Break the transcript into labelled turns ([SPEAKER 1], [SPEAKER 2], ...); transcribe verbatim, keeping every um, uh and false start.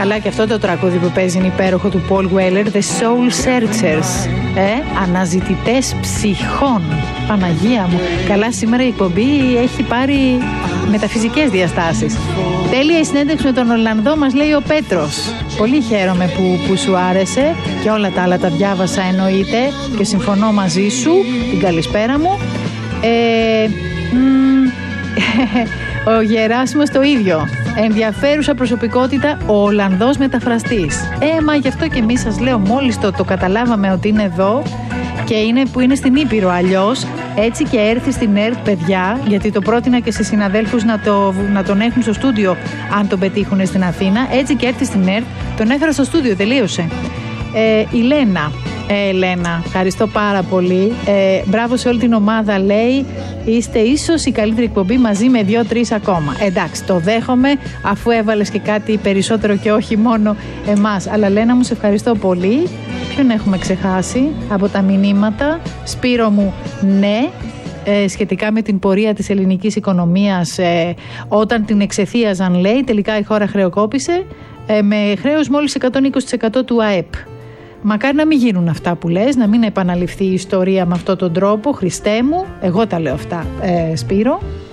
[SPEAKER 1] Καλά, και αυτό το τραγούδι που παίζει είναι υπέροχο, του Paul Weller, The Soul Searchers. Ε, αναζητητές ψυχών. Παναγία μου. Καλά, σήμερα η εκπομπή έχει πάρει μεταφυσικές διαστάσεις. Τέλεια η συνέντευξη με τον Ολλανδό, μας λέει ο Πέτρος. Πολύ χαίρομαι που, που σου άρεσε, και όλα τα άλλα τα διάβασα εννοείται και συμφωνώ μαζί σου. Την καλησπέρα μου. Ε, μ, ο Γεράσιμος το ίδιο. Ενδιαφέρουσα προσωπικότητα, ο Ολλανδός μεταφραστής. Ε, μα γι' αυτό και εμείς σας λέω, μόλις το, το καταλάβαμε ότι είναι εδώ και είναι που είναι στην Ήπειρο. Αλλιώς έτσι και έρθει στην ΕΡΤ, παιδιά, γιατί το πρότεινα και σε συναδέλφους να, το, να τον έχουν στο στούντιο αν τον πετύχουν στην Αθήνα. Έτσι και έρθει στην ΕΡΤ, τον έφερα στο στούντιο, τελείωσε. Ε, η Λένα. Ε, Λένα, ευχαριστώ πάρα πολύ. Ε, μπράβο σε όλη την ομάδα, λέει. Είστε ίσως η καλύτερη εκπομπή μαζί με δύο-τρεις ακόμα. Εντάξει, το δέχομαι, αφού έβαλες και κάτι περισσότερο και όχι μόνο εμάς. Αλλά Λένα μου, σε ευχαριστώ πολύ. Ποιον έχουμε ξεχάσει από τα μηνύματα? Σπύρο μου, ναι. Ε, σχετικά με την πορεία της ελληνικής οικονομίας, ε, όταν την εξεθίαζαν, λέει, τελικά η χώρα χρεοκόπησε ε, με χρέος μόλις εκατόν είκοσι τοις εκατό του ΑΕΠ. Μακάρι να μην γίνουν αυτά που λες, να μην επαναληφθεί η ιστορία με αυτόν τον τρόπο. Χριστέ μου, εγώ τα λέω αυτά, ε, Σπύρο.